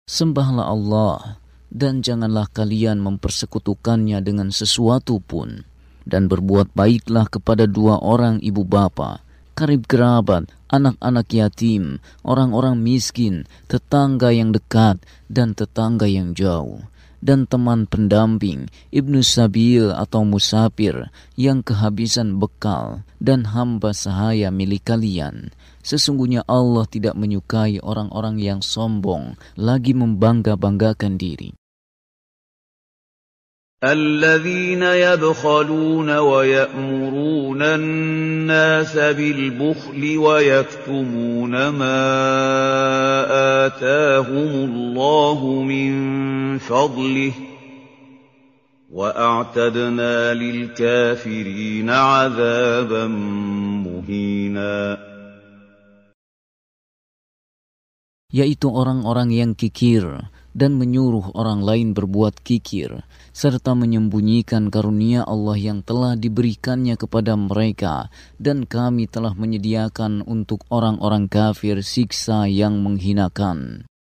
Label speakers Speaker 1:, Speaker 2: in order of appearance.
Speaker 1: Sembahlah Allah, dan janganlah kalian mempersekutukannya dengan sesuatu pun. Dan berbuat baiklah kepada dua orang ibu bapa, karib kerabat, anak-anak yatim, orang-orang miskin, tetangga yang dekat, dan tetangga yang jauh. Dan teman pendamping, ibnu sabil atau musafir, yang kehabisan bekal, dan hamba sahaya milik kalian. Sesungguhnya Allah tidak menyukai orang-orang yang sombong, lagi membangga-banggakan diri.
Speaker 2: الذين يبخلون ويأمرون الناس بالبخل ويكتمون ما آتاهم الله من فضله وأعتدنا للكافرين عذابا مهينا.
Speaker 1: Yaitu orang-orang yang kikir dan menyuruh orang lain berbuat kikir, serta menyembunyikan karunia Allah yang telah diberikannya kepada mereka, dan kami telah menyediakan untuk orang-orang kafir siksa yang menghinakan.